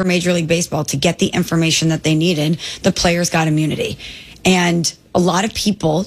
for Major League Baseball to get the information that they needed, the players got immunity. And a lot of people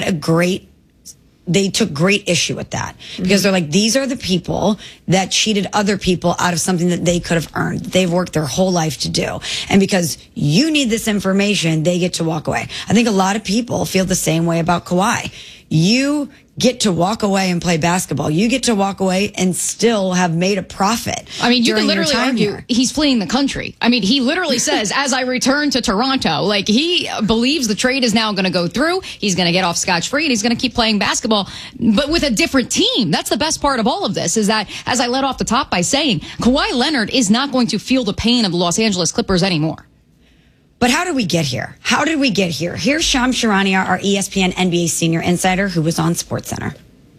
they took great issue with that because they're like, these are the people that cheated other people out of something that they could have earned. They've worked their whole life to do. And because you need this information, they get to walk away. I think a lot of people feel the same way about Kawhi. You get to walk away and play basketball. You get to walk away and still have made a profit. I mean, you can literally argue he's fleeing the country. I mean, he literally says, as I return to Toronto, like he believes the trade is now going to go through. He's going to get off scotch-free and he's going to keep playing basketball, but with a different team. That's the best part of all of this is that, as I led off the top by saying, Kawhi Leonard is not going to feel the pain of the Los Angeles Clippers anymore. But how did we get here? How did we get here? Here's Shams Charania, our ESPN NBA senior insider, who was on SportsCenter.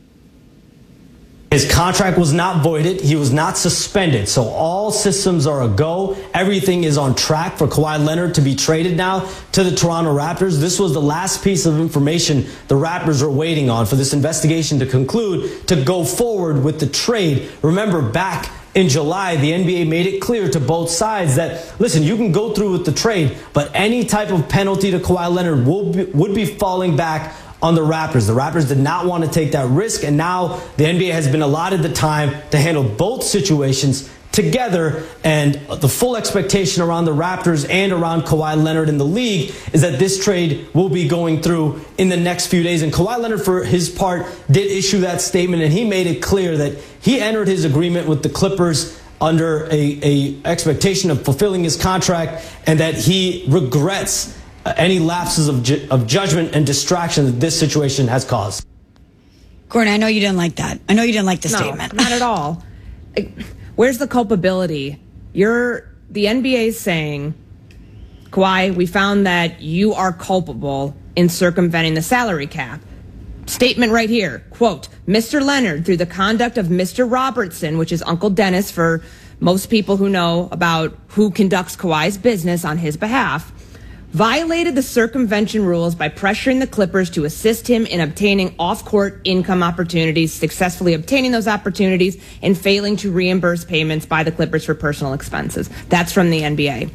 His contract was not voided. He was not suspended. So all systems are a go. Everything is on track for Kawhi Leonard to be traded now to the Toronto Raptors. This was the last piece of information the Raptors are waiting on for this investigation to conclude to go forward with the trade. Remember, back in July, the NBA made it clear to both sides that, listen, you can go through with the trade, but any type of penalty to Kawhi Leonard would be falling back on the Raptors. The Raptors did not want to take that risk, and now the NBA has been allotted the time to handle both situations together, and the full expectation around the Raptors and around Kawhi Leonard in the league is that this trade will be going through in the next few days. And Kawhi Leonard, for his part, did issue that statement, and he made it clear that he entered his agreement with the Clippers under a expectation of fulfilling his contract, and that he regrets any lapses of judgment and distraction that this situation has caused. Gordon, I know you didn't like that. I know you didn't like the statement. Not at all. Where's the culpability? The NBA saying, Kawhi, we found that you are culpable in circumventing the salary cap. Statement right here, quote, Mr. Leonard, through the conduct of Mr. Robertson, which is Uncle Dennis for most people who know about who conducts Kawhi's business on his behalf, violated the circumvention rules by pressuring the Clippers to assist him in obtaining off-court income opportunities, successfully obtaining those opportunities, and failing to reimburse payments by the Clippers for personal expenses. That's from the NBA.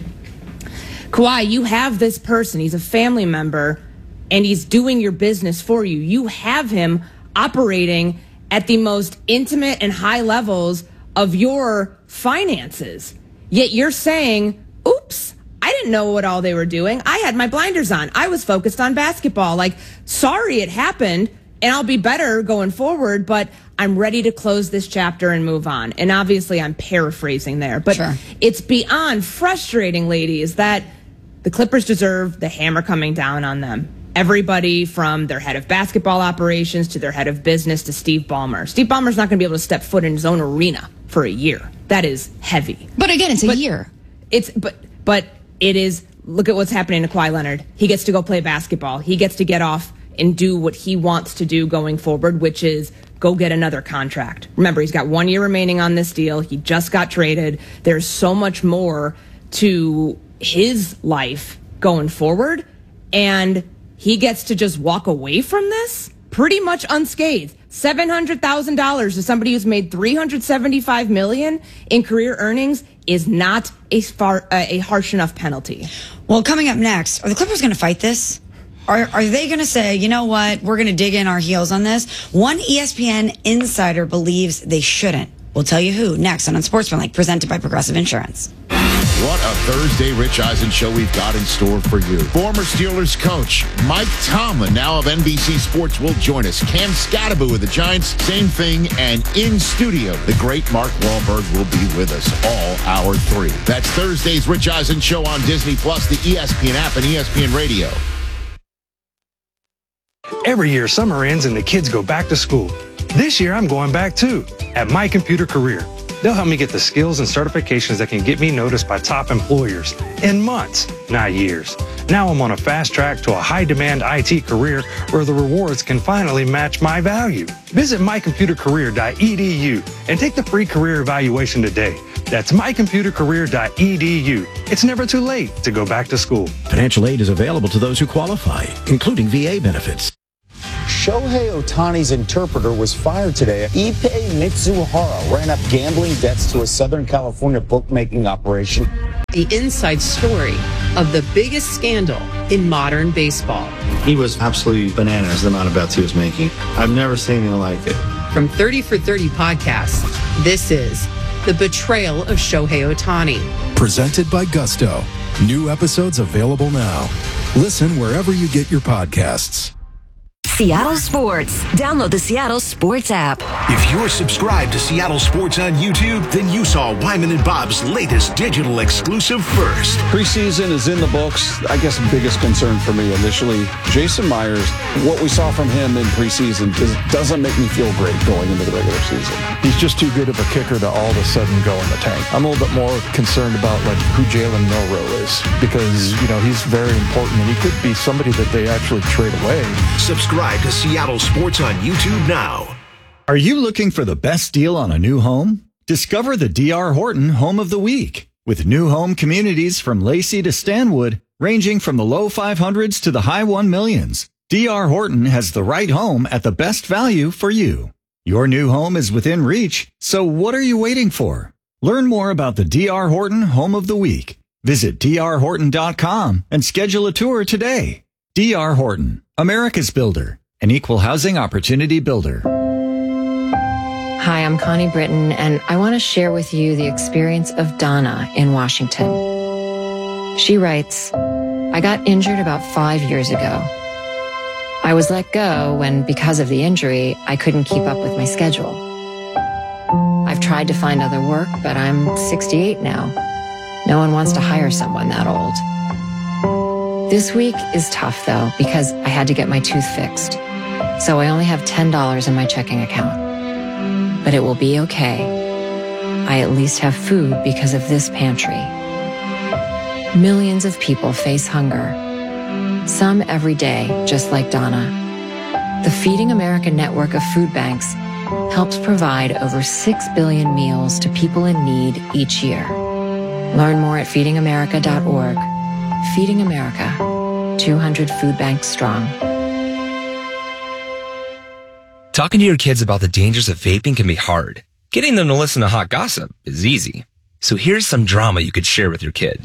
Kawhi, you have this person. He's a family member, and he's doing your business for you. You have him operating at the most intimate and high levels of your finances. Yet you're saying, oops, I didn't know what all they were doing. I had my blinders on. I was focused on basketball. Like, sorry it happened, and I'll be better going forward, but I'm ready to close this chapter and move on. And obviously I'm paraphrasing there, but sure. It's beyond frustrating, ladies, that the Clippers deserve the hammer coming down on them. Everybody from their head of basketball operations to their head of business to Steve Ballmer. Steve Ballmer's not going to be able to step foot in his own arena for a year. That is heavy. But again, it's a year. But it is, look at what's happening to Kawhi Leonard. He gets to go play basketball. He gets to get off and do what he wants to do going forward, which is go get another contract. Remember, he's got 1 year remaining on this deal. He just got traded. There's so much more to his life going forward, and he gets to just walk away from this pretty much unscathed. $700,000 to somebody who's made $375 million in career earnings is not a harsh enough penalty. Well, coming up next, are the Clippers going to fight this? Are they going to say, you know what, we're going to dig in our heels on this? One ESPN insider believes they shouldn't. We'll tell you who next on Unsportsmanlike, presented by Progressive Insurance. What a Thursday Rich Eisen show we've got in store for you. Former Steelers coach Mike Tomlin, now of NBC Sports, will join us. Cam Scatterby with the Giants, same thing. And in studio, the great Mark Wahlberg will be with us all hour 3. That's Thursday's Rich Eisen show on Disney+, the ESPN app, and ESPN Radio. Every year, summer ends and the kids go back to school. This year, I'm going back too, at My Computer Career. They'll help me get the skills and certifications that can get me noticed by top employers in months, not years. Now I'm on a fast track to a high-demand IT career where the rewards can finally match my value. Visit mycomputercareer.edu and take the free career evaluation today. That's mycomputercareer.edu. It's never too late to go back to school. Financial aid is available to those who qualify, including VA benefits. Shohei Ohtani's interpreter was fired today. Ippei Mitsuhara ran up gambling debts to a Southern California bookmaking operation. The inside story of the biggest scandal in modern baseball. He was absolutely bananas, the amount of bets he was making. I've never seen anything like it. From 30 for 30 podcasts, this is The Betrayal of Shohei Ohtani. Presented by Gusto. New episodes available now. Listen wherever you get your podcasts. Seattle Sports. Download the Seattle Sports app. If you're subscribed to Seattle Sports on YouTube, then you saw Wyman and Bob's latest digital exclusive first. Preseason is in the books. I guess the biggest concern for me initially, Jason Myers, what we saw from him in preseason doesn't make me feel great going into the regular season. He's just too good of a kicker to all of a sudden go in the tank. I'm a little bit more concerned about who Jalen Milroe is because, he's very important and he could be somebody that they actually trade away. Subscribe to Seattle Sports on YouTube now. Are you looking for the best deal on a new home? Discover the D.R. Horton Home of the Week. With new home communities from Lacey to Stanwood, ranging from the low 500s to the high 1 millions, D.R. Horton has the right home at the best value for you. Your new home is within reach, so what are you waiting for? Learn more about the D.R. Horton Home of the Week. Visit drhorton.com and schedule a tour today. D.R. Horton, America's builder, an equal housing opportunity builder. Hi, I'm Connie Britton, and I want to share with you the experience of Donna in Washington. She writes, I got injured about 5 years ago. I was let go when, because of the injury, I couldn't keep up with my schedule. I've tried to find other work, but I'm 68 now. No one wants to hire someone that old. This week is tough, though, because I had to get my tooth fixed. So I only have $10 in my checking account. But it will be okay. I at least have food because of this pantry. Millions of people face hunger. Some every day, just like Donna. The Feeding America network of food banks helps provide over 6 billion meals to people in need each year. Learn more at feedingamerica.org. Feeding America, 200 food banks strong. Talking to your kids about the dangers of vaping can be hard. Getting them to listen to hot gossip is easy. So here's some drama you could share with your kid.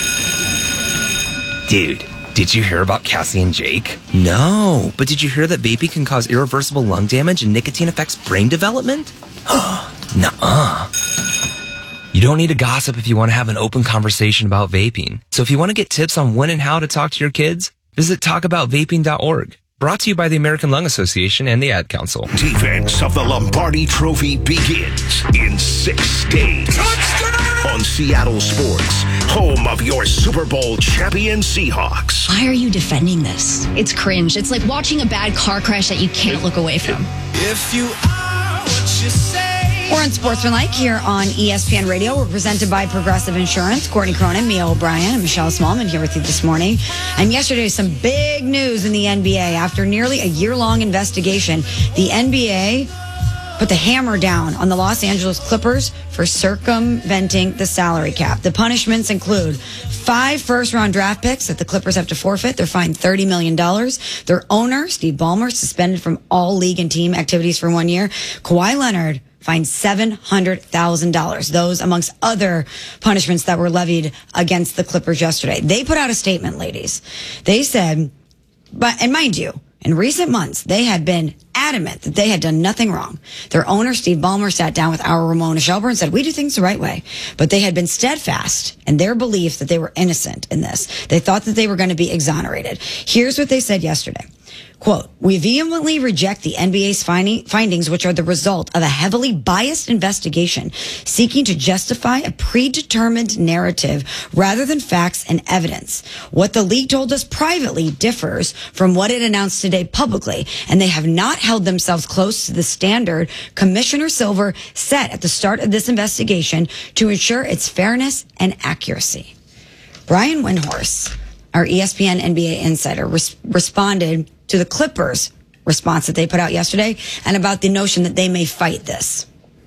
Dude, did you hear about Cassie and Jake? No, but did you hear that vaping can cause irreversible lung damage and nicotine affects brain development? Nuh-uh. You don't need to gossip if you want to have an open conversation about vaping. So if you want to get tips on when and how to talk to your kids, visit talkaboutvaping.org. Brought to you by the American Lung Association and the Ad Council. Defense of the Lombardi Trophy begins in 6 days. Touchdown! On Seattle Sports, home of your Super Bowl champion Seahawks. Why are you defending this? It's cringe. It's like watching a bad car crash that you can't look away from. If you are what you say. We're on Sportsmanlike here on ESPN Radio. We're presented by Progressive Insurance. Courtney Cronin, Mia O'Brien, and Michelle Smallman here with you this morning. And yesterday, some big news in the NBA. After nearly a year-long investigation, the NBA put the hammer down on the Los Angeles Clippers for circumventing the salary cap. The punishments include 5 first-round draft picks that the Clippers have to forfeit. They're fined $30 million. Their owner, Steve Ballmer, suspended from all league and team activities for 1 year. Kawhi Leonard fined $700,000. Those amongst other punishments that were levied against the Clippers yesterday. They put out a statement, ladies. They said, and mind you, in recent months, they had been adamant that they had done nothing wrong. Their owner, Steve Ballmer, sat down with our Ramona Shelburne and said, we do things the right way. But they had been steadfast in their belief that they were innocent in this. They thought that they were going to be exonerated. Here's what they said yesterday. Quote, we vehemently reject the NBA's findings, which are the result of a heavily biased investigation seeking to justify a predetermined narrative rather than facts and evidence. What the league told us privately differs from what it announced today publicly, and they have not held themselves close to the standard Commissioner Silver set at the start of this investigation to ensure its fairness and accuracy. Brian Windhorst, our ESPN NBA insider, responded to the Clippers' response that they put out yesterday and about the notion that they may fight this.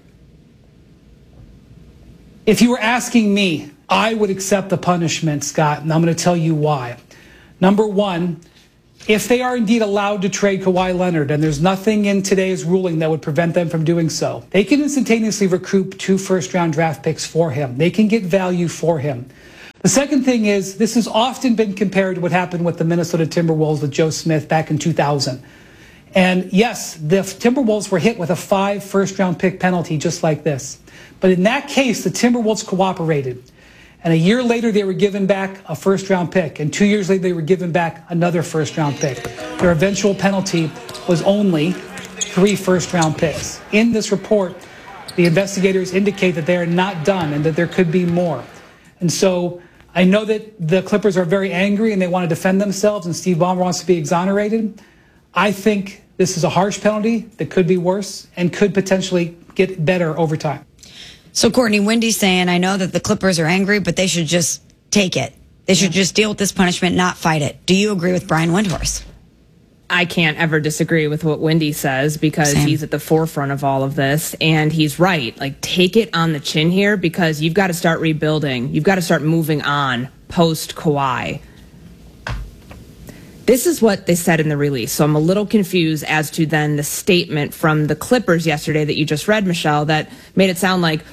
If you were asking me, I would accept the punishment, Scott, and I'm going to tell you why. Number one, if they are indeed allowed to trade Kawhi Leonard, and there's nothing in today's ruling that would prevent them from doing so, they can instantaneously recoup 2 first-round draft picks for him. They can get value for him. The second thing is, this has often been compared to what happened with the Minnesota Timberwolves with Joe Smith back in 2000. And yes, the Timberwolves were hit with a 5 first-round pick penalty just like this. But in that case, the Timberwolves cooperated. And a year later, they were given back a first-round pick. And 2 years later, they were given back another first-round pick. Their eventual penalty was only 3 first-round picks. In this report, the investigators indicate that they are not done and that there could be more. And so I know that the Clippers are very angry and they want to defend themselves, and Steve Ballmer wants to be exonerated. I think this is a harsh penalty that could be worse and could potentially get better over time. So, Courtney, Wendy's saying, I know that the Clippers are angry, but they should just take it. They should just deal with this punishment, not fight it. Do you agree with Brian Windhorst? I can't ever disagree with what Wendy says because he's at the forefront of all of this, and he's right. Like, take it on the chin here because you've got to start rebuilding. You've got to start moving on post-Kawhi. This is what they said in the release. So I'm a little confused as to then the statement from the Clippers yesterday that you just read, Michelle, that made it sound like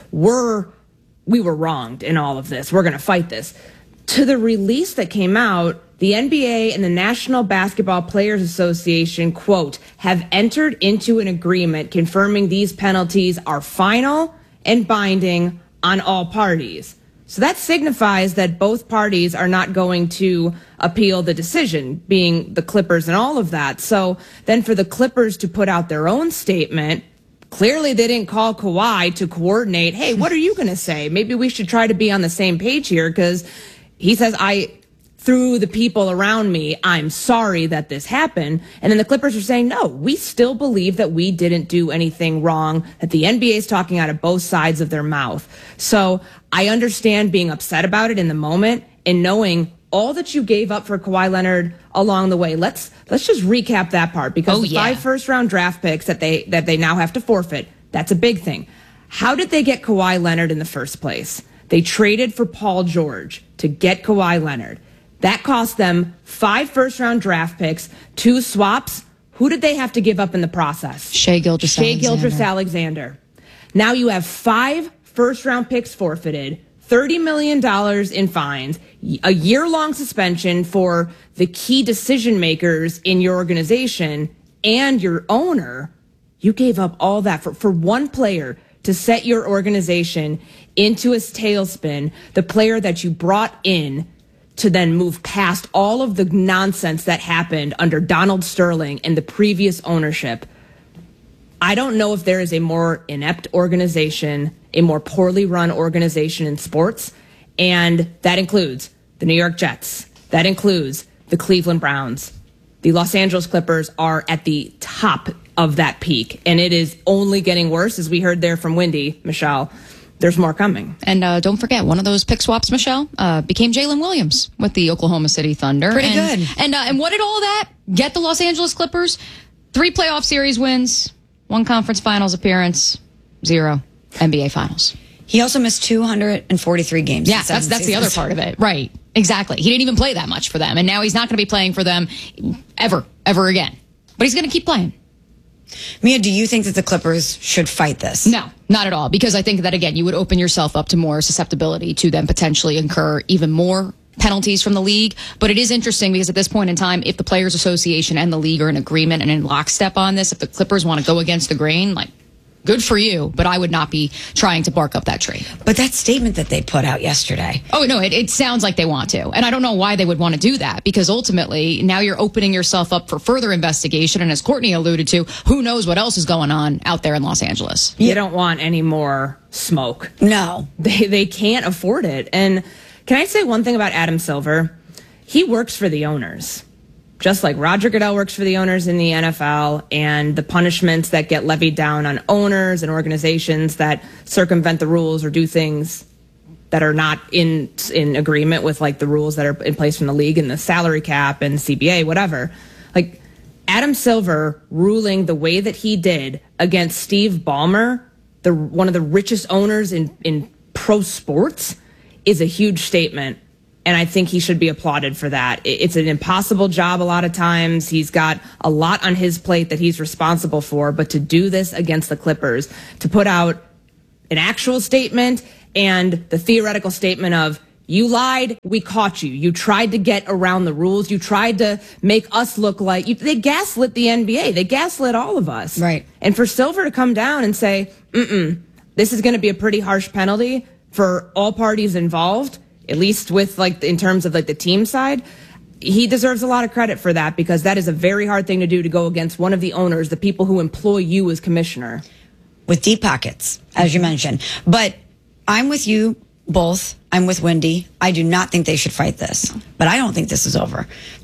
we were wronged in all of this. We're going to fight this. To the release that came out, the NBA and the National Basketball Players Association, quote, have entered into an agreement confirming these penalties are final and binding on all parties. So that signifies that both parties are not going to appeal the decision, being the Clippers and all of that. So then for the Clippers to put out their own statement, clearly they didn't call Kawhi to coordinate, hey, what are you going to say? Maybe we should try to be on the same page here because he says, through the people around me, I'm sorry that this happened. And then the Clippers are saying, no, we still believe that we didn't do anything wrong, that the NBA is talking out of both sides of their mouth. So I understand being upset about it in the moment and knowing all that you gave up for Kawhi Leonard along the way. Let's just recap that part because the 5 first-round draft picks that they now have to forfeit, that's a big thing. How did they get Kawhi Leonard in the first place? They traded for Paul George to get Kawhi Leonard. That cost them 5 first-round draft picks, 2 swaps. Who did they have to give up in the process? Shai Gilgeous-Alexander. Now you have 5 first-round picks forfeited, $30 million in fines, a year-long suspension for the key decision-makers in your organization and your owner. You gave up all that for one player to set your organization into a tailspin, the player that you brought in to then move past all of the nonsense that happened under Donald Sterling and the previous ownership. I don't know if there is a more inept organization, a more poorly run organization in sports, and that includes the New York Jets. That includes the Cleveland Browns. The Los Angeles Clippers are at the top of that peak, and it is only getting worse, as we heard there from Wendy, Michelle. There's more coming. And don't forget, one of those pick swaps, Michelle, became Jalen Williams with the Oklahoma City Thunder. Pretty good. And what did all that get the Los Angeles Clippers? 3 playoff series wins, 1 conference finals appearance, 0 NBA finals. He also missed 243 games. Yeah, that's the other part of it. Right. Exactly. He didn't even play that much for them. And now he's not going to be playing for them ever again. But he's going to keep playing. Mia, do you think that the Clippers should fight this? No, not at all. Because I think that, again, you would open yourself up to more susceptibility to them potentially incur even more penalties from the league. But it is interesting because at this point in time, if the Players Association and the league are in agreement and in lockstep on this, if the Clippers want to go against the grain, like, good for you, but I would not be trying to bark up that tree. But that statement that they put out yesterday. Oh, no, it sounds like they want to. And I don't know why they would want to do that, because ultimately now you're opening yourself up for further investigation. And as Courtney alluded to, who knows what else is going on out there in Los Angeles. You don't want any more smoke. No. They can't afford it. And can I say one thing about Adam Silver? He works for the owners. Just like Roger Goodell works for the owners in the NFL, and the punishments that get levied down on owners and organizations that circumvent the rules or do things that are not in agreement with like the rules that are in place from the league and the salary cap and CBA, whatever. Like Adam Silver ruling the way that he did against Steve Ballmer, one of the richest owners in pro sports, is a huge statement And I think he should be applauded for that. It's an impossible job a lot of times. He's got a lot on his plate that he's responsible for. But to do this against the Clippers, to put out an actual statement and the theoretical statement of, you lied, we caught you. You tried to get around the rules. You tried to make us look like they gaslit the NBA. They gaslit all of us. Right. And for Silver to come down and say, this is going to be a pretty harsh penalty for all parties involved, at least with in terms of the team side, he deserves a lot of credit for that, because that is a very hard thing to do, to go against one of the owners, the people who employ you as commissioner. With deep pockets, as you mentioned. But I'm with you both. I'm with Wendy. I do not think they should fight this, but I don't think this is over.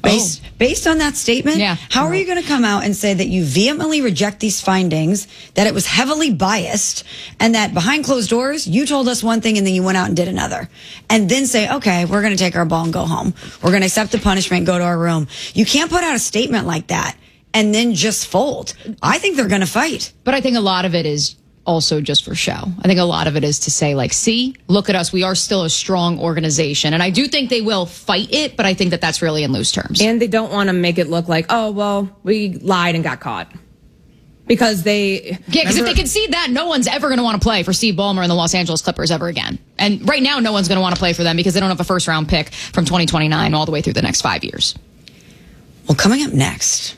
Based on that statement, how are you going to come out and say that you vehemently reject these findings, that it was heavily biased, and that behind closed doors, you told us one thing and then you went out and did another, and then say, okay, we're going to take our ball and go home. We're going to accept the punishment, go to our room. You can't put out a statement like that and then just fold. I think they're going to fight. But I think a lot of it is also just for show. I think a lot of it is to say, see, look at us. We are still a strong organization. And I do think they will fight it, but I think that that's really in loose terms. And they don't want to make it look like, oh, well, we lied and got caught. Because because if they concede that, no one's ever going to want to play for Steve Ballmer and the Los Angeles Clippers ever again. And right now, no one's going to want to play for them because they don't have a first-round pick from 2029 all the way through the next 5 years. Well, coming up next,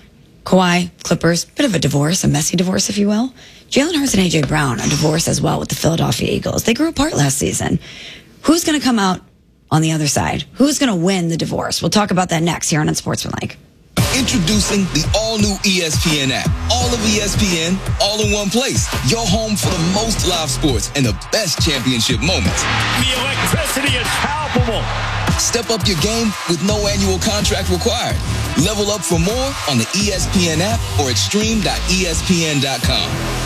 Kawhi, Clippers, bit of a divorce, a messy divorce, if you will. Jalen Hurts and A.J. Brown, a divorce as well with the Philadelphia Eagles. They grew apart last season. Who's going to come out on the other side? Who's going to win the divorce? We'll talk about that next here on Unsportsmanlike. Introducing the all-new ESPN app. All of ESPN, all in one place. Your home for the most live sports and the best championship moments. The electricity is palpable. Step up your game with no annual contract required. Level up for more on the ESPN app or at stream.espn.com.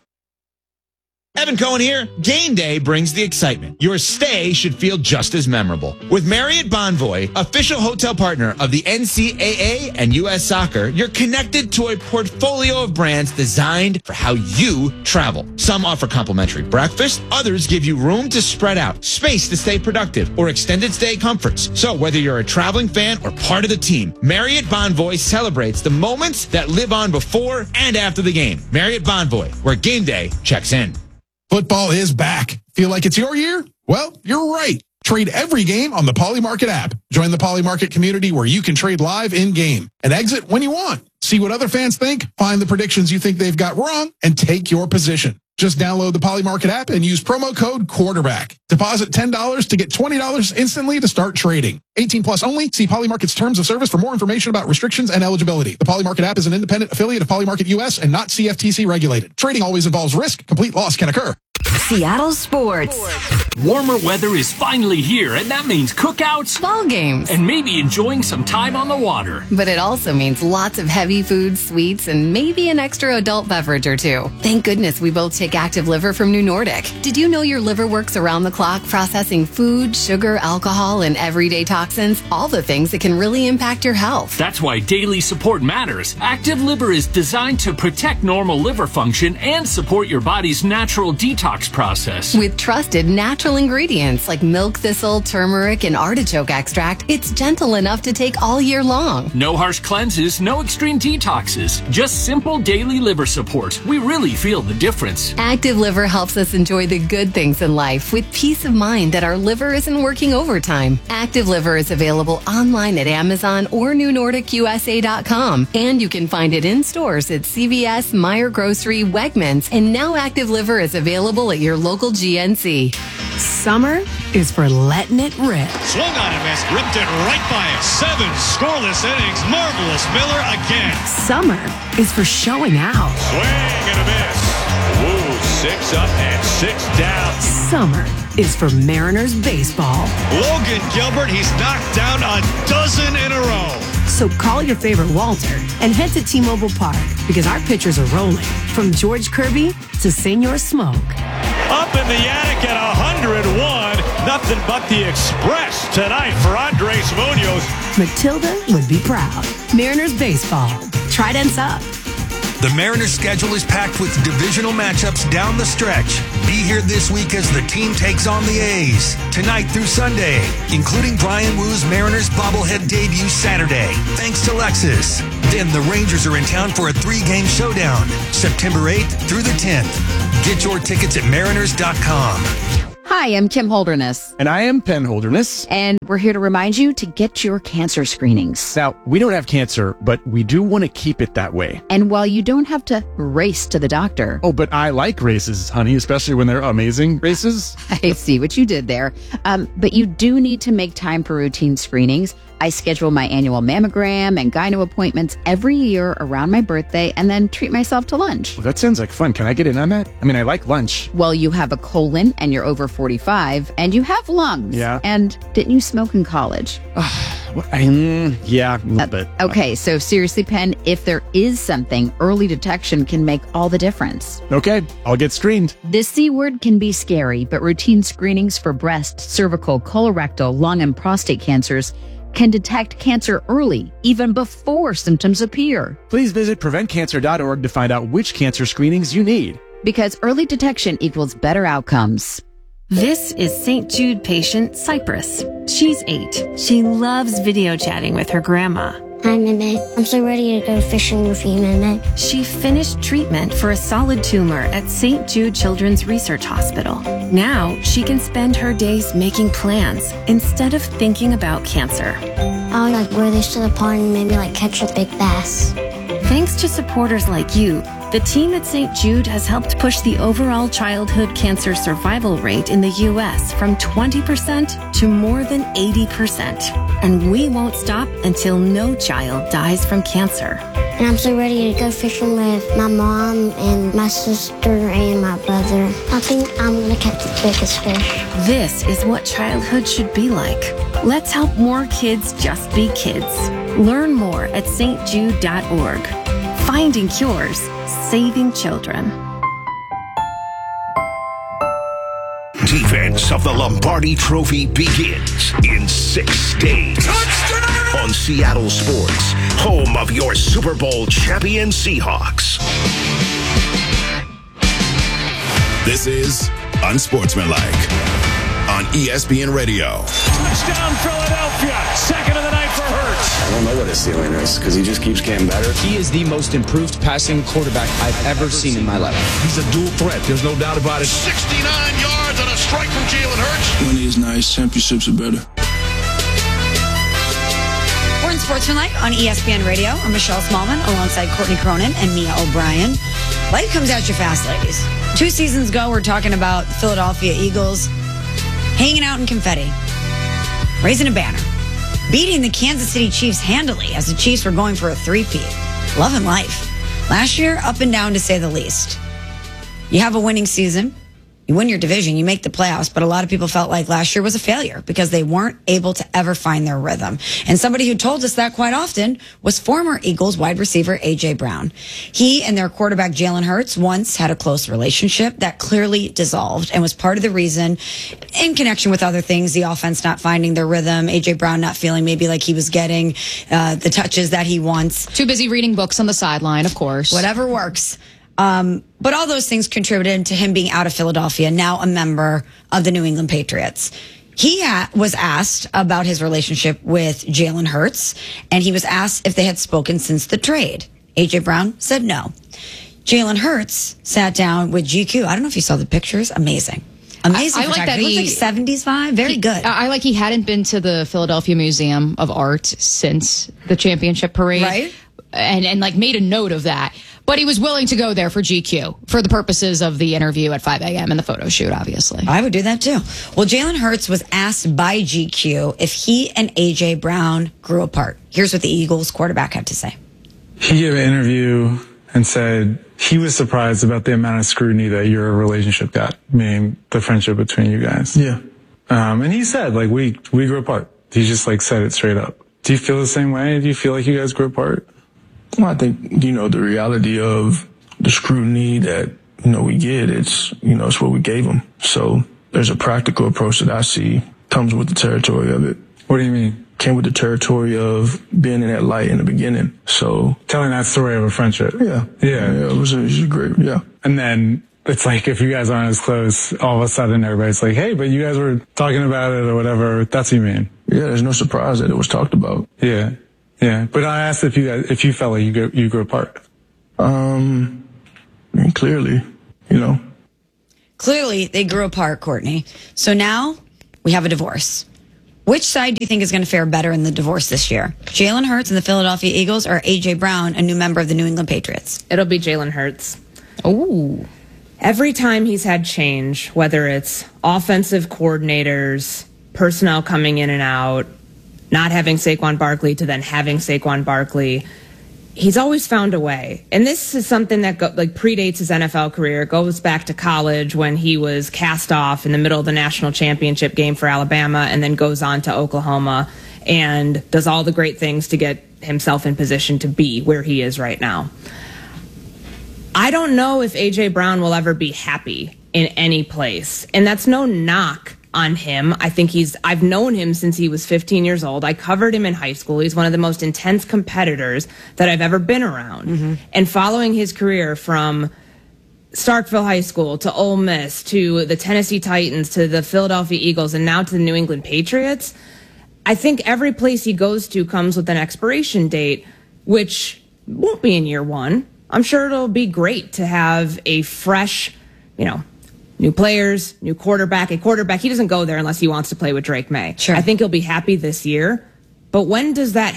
Evan Cohen here. Game day brings the excitement. Your stay should feel just as memorable. With Marriott Bonvoy, official hotel partner of the NCAA and U.S. Soccer, you're connected to a portfolio of brands designed for how you travel. Some offer complimentary breakfast. Others give you room to spread out, space to stay productive, or extended stay comforts. So whether you're a traveling fan or part of the team, Marriott Bonvoy celebrates the moments that live on before and after the game. Marriott Bonvoy, where game day checks in. Football is back. Feel like it's your year? Well, you're right. Trade every game on the Polymarket app. Join the Polymarket community where you can trade live in-game and exit when you want. See what other fans think, find the predictions you think they've got wrong, and take your position. Just download the Polymarket app and use promo code QUARTERBACK. Deposit $10 to get $20 instantly to start trading. 18 plus only. See Polymarket's terms of service for more information about restrictions and eligibility. The Polymarket app is an independent affiliate of Polymarket US and not CFTC regulated. Trading always involves risk. Complete loss can occur. Seattle Sports. Warmer weather is finally here, and that means cookouts, ball games, and maybe enjoying some time on the water. But it also means lots of heavy foods, sweets, and maybe an extra adult beverage or two. Thank goodness we both take Active Liver from New Nordic. Did you know your liver works around the clock processing food, sugar, alcohol, and everyday toxins? All the things that can really impact your health. That's why daily support matters. Active Liver is designed to protect normal liver function and support your body's natural detox process. With trusted natural ingredients like milk thistle, turmeric, and artichoke extract, it's gentle enough to take all year long. No harsh cleanses, no extreme detoxes, just simple daily liver support. We really feel the difference. Active Liver helps us enjoy the good things in life with peace of mind that our liver isn't working overtime. Active Liver is available online at Amazon or NewNordicUSA.com, and you can find it in stores at CVS, Meijer Grocery, Wegmans, and now Active Liver is available at your local GNC. Summer is for letting it rip. Swung on and missed, ripped it right by him. 7 scoreless innings. Marvelous Miller again. Summer is for showing out. Swing and a miss. Woo, 6 up and 6 down. Summer is for Mariners baseball. Logan Gilbert, he's knocked down a dozen in a row. So call your favorite Walter and head to T-Mobile Park because our pitchers are rolling. From George Kirby to Senor Smoke. Up in the attic at 101. Nothing but the Express tonight for Andres Munoz. Matilda would be proud. Mariners baseball. Tridents up. The Mariners' schedule is packed with divisional matchups down the stretch. Be here this week as the team takes on the A's, tonight through Sunday, including Brian Woo's Mariners bobblehead debut Saturday, thanks to Lexus. Then the Rangers are in town for a 3-game showdown, September 8th through the 10th. Get your tickets at mariners.com. Hi, I'm Kim Holderness. And I am Penn Holderness. And we're here to remind you to get your cancer screenings. Now, we don't have cancer, but we do want to keep it that way. And while you don't have to race to the doctor. Oh, but I like races, honey, especially when they're amazing races. I see what you did there. But you do need to make time for routine screenings. I schedule my annual mammogram and gyno appointments every year around my birthday and then treat myself to lunch. Well, that sounds like fun. Can I get in on that? I mean, I like lunch. Well, you have a colon and you're over 45 and you have lungs. Yeah. And didn't you smoke in college? Yeah, a little bit. Okay, so seriously, Penn, if there is something, early detection can make all the difference. Okay, I'll get screened. This C word can be scary, but routine screenings for breast, cervical, colorectal, lung, and prostate cancers can detect cancer early, even before symptoms appear. Please visit preventcancer.org to find out which cancer screenings you need. Because early detection equals better outcomes. This is St. Jude patient Cypress. She's 8. She loves video chatting with her grandma. Hi, Mimi. I'm so ready to go fishing with you, Mimi. She finished treatment for a solid tumor at St. Jude Children's Research Hospital. Now she can spend her days making plans instead of thinking about cancer. I'll wear this to the pond and maybe catch a big bass. Thanks to supporters like you, the team at St. Jude has helped push the overall childhood cancer survival rate in the U.S. from 20% to more than 80%. And we won't stop until no child dies from cancer. And I'm so ready to go fishing with my mom and my sister and my brother. I think I'm going to catch the biggest fish. This is what childhood should be like. Let's help more kids just be kids. Learn more at stjude.org. Finding cures, saving children. Defense of the Lombardi Trophy begins in 6 days. Touchdown! On Seattle Sports, home of your Super Bowl champion Seahawks. This is Unsportsmanlike on ESPN Radio. Touchdown Philadelphia, second of the night for Hurts. I don't know what his ceiling is because he just keeps getting better. He is the most improved passing quarterback I've ever seen in my life. He's a dual threat. There's no doubt about it. 69 yards on a strike from Jalen Hurts. Money is nice. Championships are better. We're in Sportsmanlike on ESPN Radio. I'm Michelle Smallman alongside Courtney Cronin and Mia O'Brien. Life comes at you fast, ladies. 2 seasons ago, we're talking about Philadelphia Eagles hanging out in confetti, raising a banner, beating the Kansas City Chiefs handily as the Chiefs were going for a three-peat. Loving life. Last year, up and down to say the least. You have a winning season. You win your division, you make the playoffs, but a lot of people felt like last year was a failure because they weren't able to ever find their rhythm. And somebody who told us that quite often was former Eagles wide receiver A.J. Brown. He and their quarterback Jalen Hurts once had a close relationship that clearly dissolved and was part of the reason, in connection with other things, the offense not finding their rhythm, A.J. Brown not feeling maybe like he was getting the touches that he wants. Too busy reading books on the sideline, of course. Whatever works. But all those things contributed to him being out of Philadelphia, now a member of the New England Patriots. He was asked about his relationship with Jalen Hurts, and he was asked if they had spoken since the trade. A.J. Brown said no. Jalen Hurts sat down with GQ. I don't know if you saw the pictures. Amazing. Amazing. I like that he looks like 70s vibe. Very good. I like he hadn't been to the Philadelphia Museum of Art since the championship parade. Right. And made a note of that. But he was willing to go there for GQ for the purposes of the interview at 5 a.m. and the photo shoot, obviously. I would do that too. Well, Jalen Hurts was asked by GQ if he and A.J. Brown grew apart. Here's what the Eagles quarterback had to say. He gave an interview and said he was surprised about the amount of scrutiny that your relationship got, meaning the friendship between you guys. Yeah. And he said, we grew apart. He just said it straight up. Do you feel the same way? Do you feel like you guys grew apart? Well, I think, the reality of the scrutiny that, we get, it's what we gave them. So there's a practical approach that I see comes with the territory of it. What do you mean? came with the territory of being in that light in the beginning. So telling that story of a friendship. Yeah. Yeah. It was great. Yeah. And then it's like, if you guys aren't as close, all of a sudden everybody's like, hey, but you guys were talking about it or whatever. That's what you mean. Yeah. There's no surprise that it was talked about. Yeah. Yeah. But I asked if you felt like you grew apart. I mean, clearly, Clearly, they grew apart, Courtney. So now we have a divorce. Which side do you think is going to fare better in the divorce this year? Jalen Hurts and the Philadelphia Eagles, or A.J. Brown, a new member of the New England Patriots? It'll be Jalen Hurts. Oh. Every time he's had change, whether it's offensive coordinators, personnel coming in and out, not having Saquon Barkley to then having Saquon Barkley, he's always found a way. And this is something that predates his NFL career. It goes back to college when he was cast off in the middle of the national championship game for Alabama, and then goes on to Oklahoma and does all the great things to get himself in position to be where he is right now. I don't know if A.J. Brown will ever be happy in any place. And that's no knock on him. I think I've known him since he was 15 years old. I covered him in high school. He's one of the most intense competitors that I've ever been around. Mm-hmm. And following his career from Starkville High School to Ole Miss to the Tennessee Titans to the Philadelphia Eagles and now to the New England Patriots, I think every place he goes to comes with an expiration date, which won't be in year one. I'm sure it'll be great to have a fresh, new players, new quarterback. A quarterback, he doesn't go there unless he wants to play with Drake May. Sure. I think he'll be happy this year. But when does that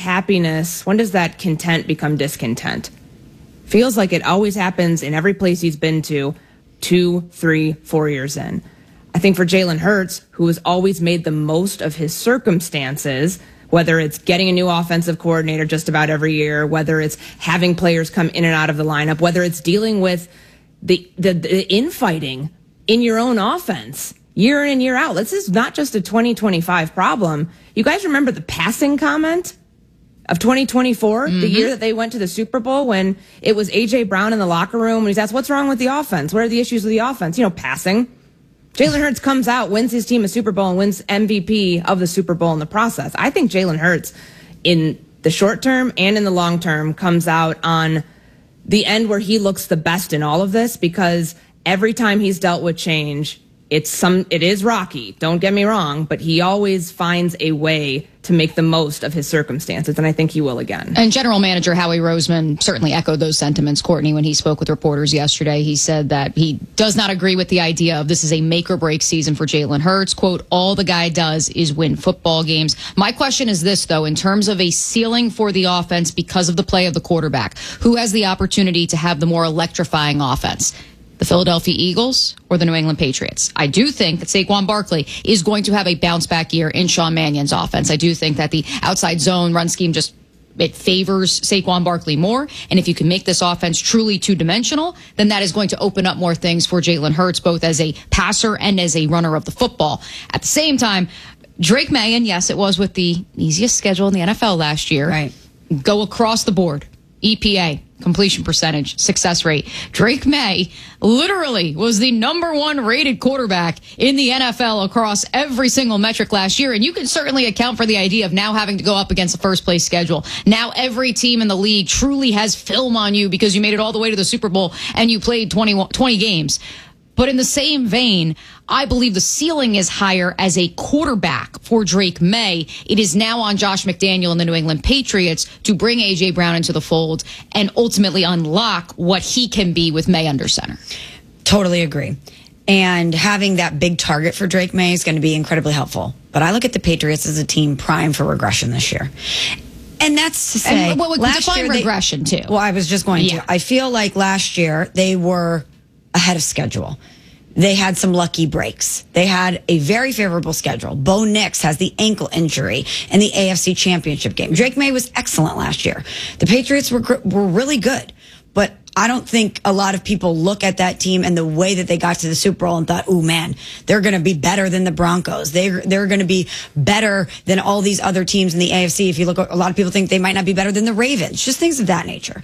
content become discontent? Feels like it always happens in every place he's been to 2, 3, 4 years in. I think for Jalen Hurts, who has always made the most of his circumstances, whether it's getting a new offensive coordinator just about every year, whether it's having players come in and out of the lineup, whether it's dealing with the infighting in your own offense year in and year out. This is not just a 2025 problem. You guys remember the passing comment of 2024, the year that they went to the Super Bowl, when it was A.J. Brown in the locker room and he's asked, what's wrong with the offense? What are the issues with the offense? Passing. Jalen Hurts comes out, wins his team a Super Bowl, and wins MVP of the Super Bowl in the process. I think Jalen Hurts, in the short term and in the long term, comes out on the end where he looks the best in all of this, because every time he's dealt with change, it is rocky, don't get me wrong, but he always finds a way to make the most of his circumstances, and I think he will again. And General Manager Howie Roseman certainly echoed those sentiments, Courtney, when he spoke with reporters yesterday. He said that he does not agree with the idea of this is a make-or-break season for Jalen Hurts. Quote, all the guy does is win football games. My question is this, though, in terms of a ceiling for the offense because of the play of the quarterback, who has the opportunity to have the more electrifying offense? The Philadelphia Eagles or the New England Patriots? I do think that Saquon Barkley is going to have a bounce-back year in Sean Mannion's offense. I do think that the outside zone run scheme it favors Saquon Barkley more. And if you can make this offense truly two-dimensional, then that is going to open up more things for Jalen Hurts, both as a passer and as a runner of the football. At the same time, Drake May, and yes, it was with the easiest schedule in the NFL last year, right, go across the board. EPA, completion percentage, success rate. Drake May literally was the #1 rated quarterback in the NFL across every single metric last year. And you can certainly account for the idea of now having to go up against the first place schedule. Now every team in the league truly has film on you because you made it all the way to the Super Bowl and you played 20 games. But in the same vein, I believe the ceiling is higher as a quarterback for Drake May. It is now on Josh McDaniel and the New England Patriots to bring A.J. Brown into the fold and ultimately unlock what he can be with May under center. Totally agree. And having that big target for Drake May is going to be incredibly helpful. But I look at the Patriots as a team primed for regression this year. And that's to say, last year regression too. Well, I was just going to. I feel like last year they were ahead of schedule. They had some lucky breaks. They had a very favorable schedule. Bo Nix has the ankle injury in the AFC Championship game. Drake May was excellent last year. The Patriots were really good. But I don't think a lot of people look at that team and the way that they got to the Super Bowl and thought, oh man, they're going to be better than the Broncos. They're going to be better than all these other teams in the AFC. If you look, a lot of people think they might not be better than the Ravens, just things of that nature.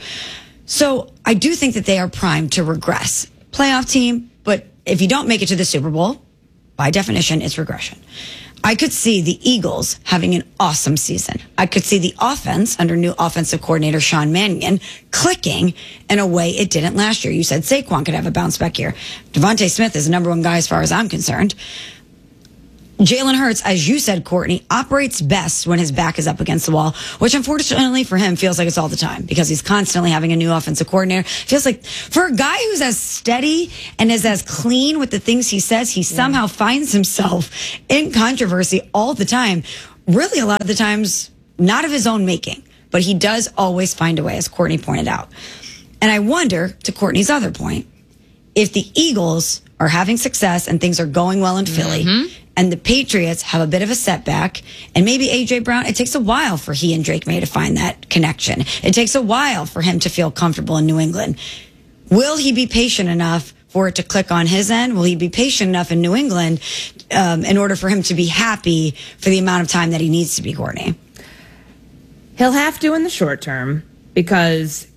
So I do think that they are primed to regress. Playoff team, but if you don't make it to the Super Bowl, by definition, it's regression. I could see the Eagles having an awesome season. I could see the offense under new offensive coordinator Sean Mannion clicking in a way it didn't last year. You said Saquon could have a bounce back year. Devontae Smith is the number one guy as far as I'm concerned. Jalen Hurts, as you said, Courtney, operates best when his back is up against the wall, which unfortunately for him feels like it's all the time because he's constantly having a new offensive coordinator. Feels like for a guy who's as steady and is as clean with the things he says, he somehow finds himself in controversy all the time. Really, a lot of the times, not of his own making, but he does always find a way, as Courtney pointed out. And I wonder, to Courtney's other point, if the Eagles are having success and things are going well in Philly, and the Patriots have a bit of a setback, and maybe A.J. Brown, it takes a while for he and Drake May to find that connection. It takes a while for him to feel comfortable in New England. Will he be patient enough for it to click on his end? Will he be patient enough in New England in order for him to be happy for the amount of time that he needs to be, Courtney? He'll have to in the short term because,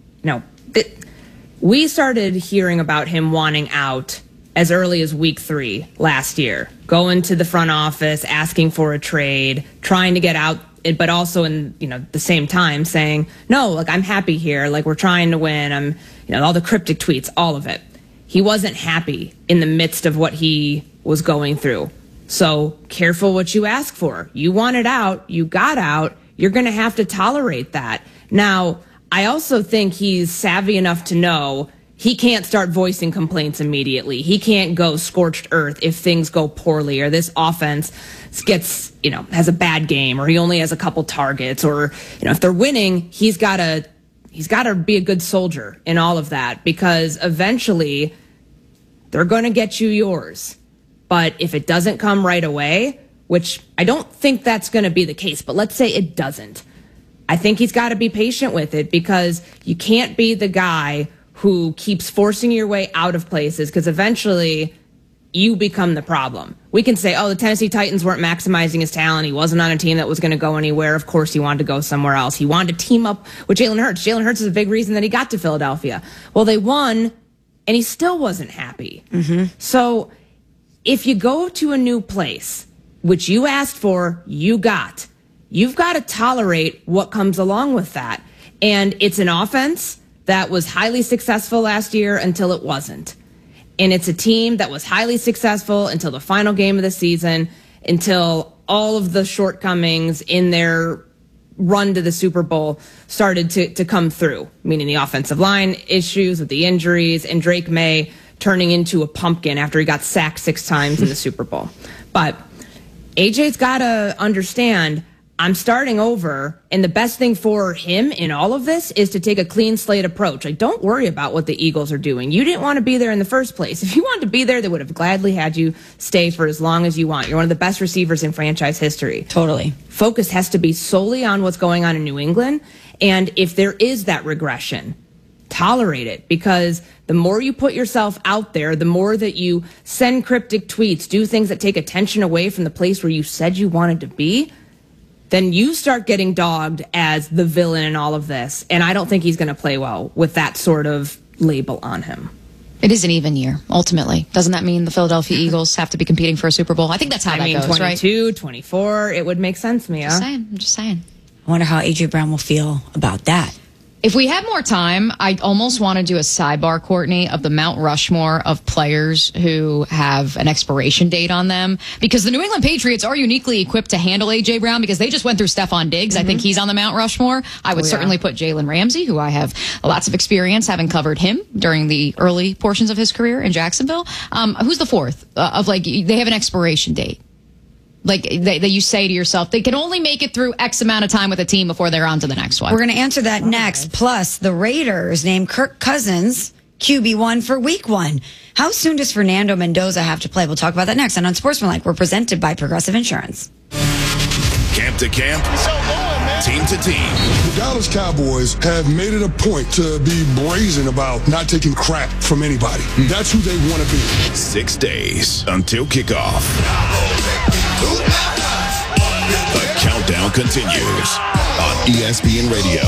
we started hearing about him wanting out as early as week 3 last year, going to the front office, asking for a trade, trying to get out, but also in, the same time saying, no, I'm happy here. We're trying to win. All the cryptic tweets, all of it. He wasn't happy in the midst of what he was going through. So careful what you ask for. You wanted out. You got out. You're going to have to tolerate that. Now, I also think he's savvy enough to know he can't start voicing complaints immediately. He can't go scorched earth if things go poorly or this offense gets, has a bad game or he only has a couple targets or, if they're winning, he's got to be a good soldier in all of that because eventually they're going to get you yours. But if it doesn't come right away, which I don't think that's going to be the case, but let's say it doesn't. I think he's got to be patient with it because you can't be the guy who keeps forcing your way out of places because eventually you become the problem. We can say, the Tennessee Titans weren't maximizing his talent. He wasn't on a team that was going to go anywhere. Of course, he wanted to go somewhere else. He wanted to team up with Jalen Hurts. Jalen Hurts is a big reason that he got to Philadelphia. Well, they won, and he still wasn't happy. So if you go to a new place, which you asked for, you've got to tolerate what comes along with that. And it's an offense that was highly successful last year until it wasn't. And it's a team that was highly successful until the final game of the season, until all of the shortcomings in their run to the Super Bowl started to come through, meaning the offensive line issues with the injuries and Drake May turning into a pumpkin after he got sacked 6 times in the Super Bowl. But AJ's got to understand, I'm starting over, and the best thing for him in all of this is to take a clean slate approach. Don't worry about what the Eagles are doing. You didn't want to be there in the first place. If you wanted to be there, they would have gladly had you stay for as long as you want. You're one of the best receivers in franchise history. Totally. Focus has to be solely on what's going on in New England, and if there is that regression, tolerate it, because the more you put yourself out there, the more that you send cryptic tweets, do things that take attention away from the place where you said you wanted to be, then you start getting dogged as the villain in all of this. And I don't think he's going to play well with that sort of label on him. It is an even year, ultimately. Doesn't that mean the Philadelphia Eagles have to be competing for a Super Bowl? I think that's how that goes, 22, right? 24, it would make sense, Mia. I'm just saying. I wonder how A.J. Brown will feel about that. If we had more time, I'd almost want to do a sidebar, Courtney, of the Mount Rushmore of players who have an expiration date on them. Because the New England Patriots are uniquely equipped to handle A.J. Brown because they just went through Stephon Diggs. I think he's on the Mount Rushmore. I would certainly put Jalen Ramsey, who I have lots of experience having covered him during the early portions of his career in Jacksonville. Who's the fourth? They have an expiration date. That you say to yourself, they can only make it through X amount of time with a team before they're on to the next one. We're going to answer that next. Plus, the Raiders named Kirk Cousins QB1 for week 1. How soon does Fernando Mendoza have to play? We'll talk about that next. And on Sportsmanlike, we're presented by Progressive Insurance. Camp to camp, team to team. The Dallas Cowboys have made it a point to be brazen about not taking crap from anybody. That's who they want to be. 6 days until kickoff. The countdown continues on ESPN Radio.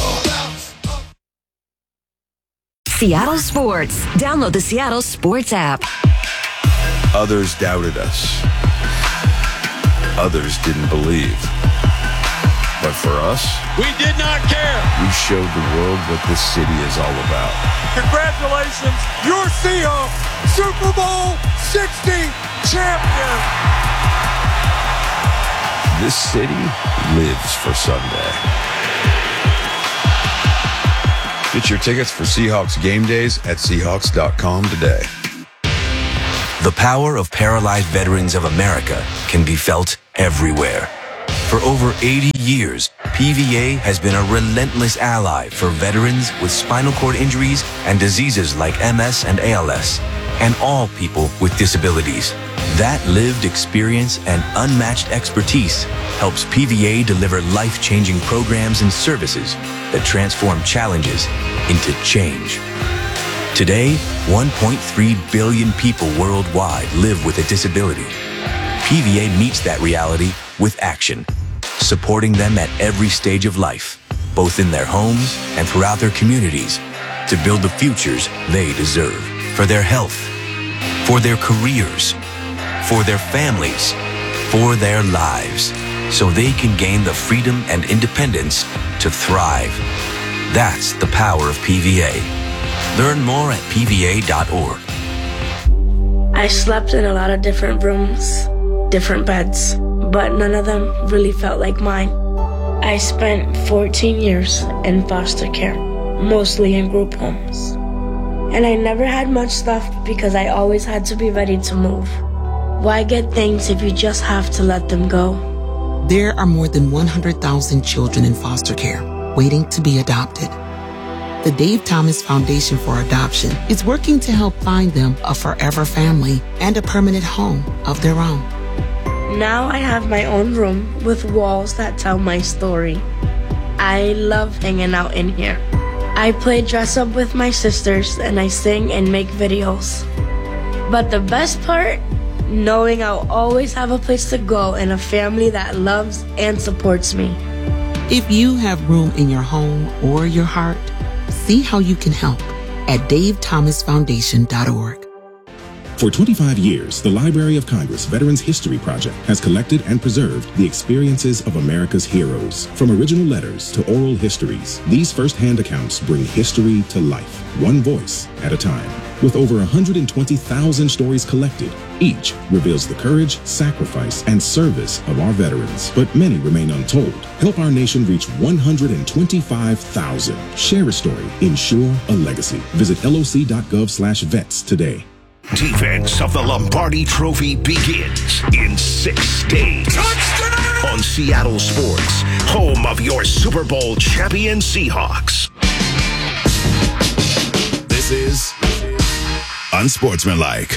Seattle Sports. Download the Seattle Sports app. Others doubted us. others didn't believe. But for us, We did not care. we showed the world what this city is all about. Congratulations, your Seahawks Super Bowl 60 champion. This city lives for Sunday. Get your tickets for Seahawks game days at Seahawks.com today. The power of paralyzed veterans of America can be felt everywhere. For over 80 years, PVA has been a relentless ally for veterans with spinal cord injuries and diseases like MS and ALS, and all people with disabilities. That lived experience and unmatched expertise helps PVA deliver life-changing programs and services that transform challenges into change. Today, 1.3 billion people worldwide live with a disability. PVA meets that reality with action, supporting them at every stage of life, both in their homes and throughout their communities, to build the futures they deserve for their health, for their careers, for their families, for their lives, so they can gain the freedom and independence to thrive. That's the power of PVA. Learn more at PVA.org. I slept in a lot of different rooms, different beds, but none of them really felt like mine. I spent 14 years in foster care, mostly in group homes. And I never had much stuff because I always had to be ready to move. Why get things if you just have to let them go? There are more than 100,000 children in foster care waiting to be adopted. The Dave Thomas Foundation for Adoption is working to help find them a forever family and a permanent home of their own. Now I have my own room with walls that tell my story. I love hanging out in here. I play dress up with my sisters and I sing and make videos. But the best part, knowing I'll always have a place to go and a family that loves and supports me. If you have room in your home or your heart, see how you can help at davethomasfoundation.org. For 25 years, the Library of Congress Veterans History Project has collected and preserved the experiences of America's heroes. From original letters to oral histories, these first-hand accounts bring history to life, one voice at a time. With over 120,000 stories collected, each reveals the courage, sacrifice, and service of our veterans. But many remain untold. Help our nation reach 125,000. Share a story. Ensure a legacy. Visit loc.gov/vets today. Defense of the Lombardi Trophy begins in 6 days. Touchdown! On Seattle Sports, home of your Super Bowl champion Seahawks. This is Unsportsmanlike.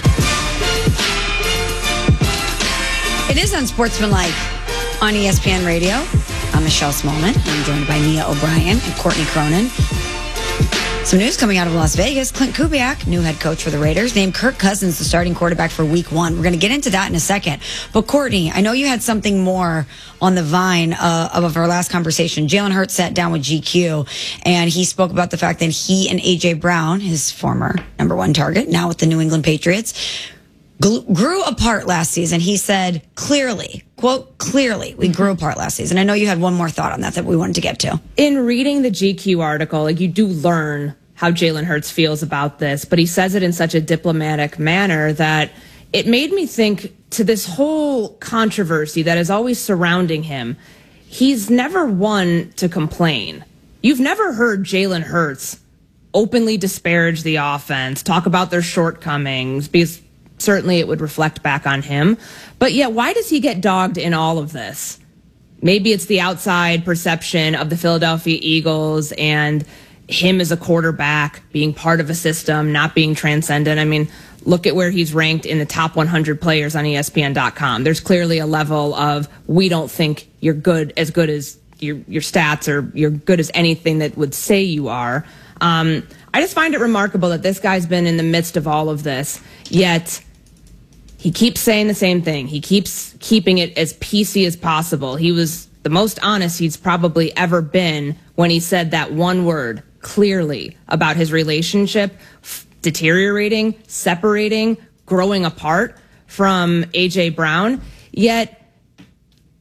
It is Unsportsmanlike on ESPN Radio. I'm Michelle Smallman. I'm joined by Nia O'Brien and Courtney Cronin. Some news coming out of Las Vegas. Clint Kubiak, new head coach for the Raiders, named Kirk Cousins the starting quarterback for Week 1. We're going to get into that in a second. But Courtney, I know you had something more on the vine of our last conversation. Jalen Hurts sat down with GQ, and he spoke about the fact that he and A.J. Brown, his former number 1 target, now with the New England Patriots, grew apart last season. He said, clearly, quote, clearly, we grew apart last season. I know you had one more thought on that we wanted to get to. In reading the GQ article, you do learn how Jalen Hurts feels about this, but he says it in such a diplomatic manner that it made me think to this whole controversy that is always surrounding him. He's never one to complain. You've never heard Jalen Hurts openly disparage the offense, talk about their shortcomings, because certainly it would reflect back on him. But yet, why does he get dogged in all of this? Maybe it's the outside perception of the Philadelphia Eagles and him as a quarterback being part of a system, not being transcendent. I mean, look at where he's ranked in the top 100 players on ESPN.com. There's clearly a level of, we don't think you're good as your stats or you're good as anything that would say you are. I just find it remarkable that this guy's been in the midst of all of this, yet he keeps saying the same thing. He keeps keeping it as PC as possible. He was the most honest he's probably ever been when he said that one word clearly about his relationship deteriorating, separating, growing apart from A.J. Brown. Yet